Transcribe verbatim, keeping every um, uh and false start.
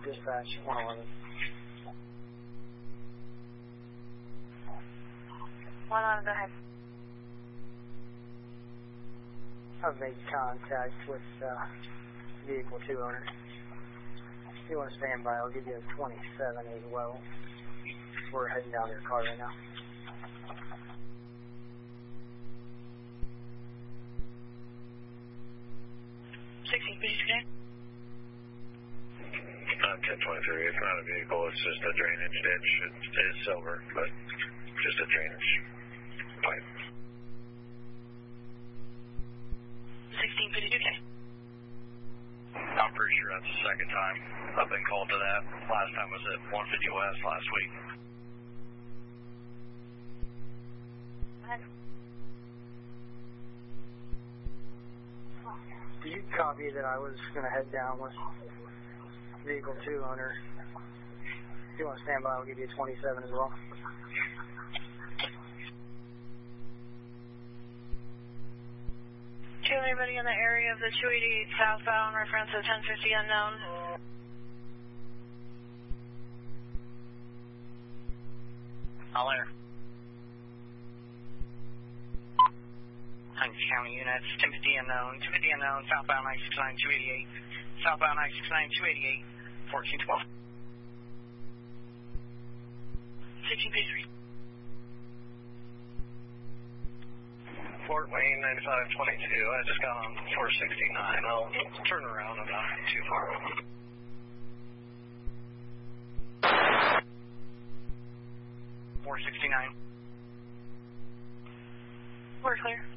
Dispatch, one eleven. one eleven, go ahead. I've made contact with uh, vehicle two owner. If you want to stand by, I'll give you a twenty-seven as well. We're heading down to your car right now. sixteen, please connect. Uh, ten twenty-three, it's not a vehicle, it's just a drainage ditch. It is silver, but just a drainage pipe. sixteen, please connect. I'm pretty sure that's the second time I've been called to that. Last time was at one fifty West last week. Go ahead. Did you copy that I was going to head down with vehicle two owner? If you want to stand by, I'll give you a twenty-seven as well. Do you have anybody in the area of the two eighty-eight southbound reference to ten fifty unknown? All there. Huntington County units, ten fifty unknown, ten fifty unknown, southbound nine sixty-nine, two eighty-eight, southbound nine sixty-nine, two eighty-eight, fourteen twelve. sixteen, please read. Fort Wayne, ninety-five twenty-two. I just got on four sixty-nine. I'll turn around. I'm not too far. four sixty-nine. We're clear.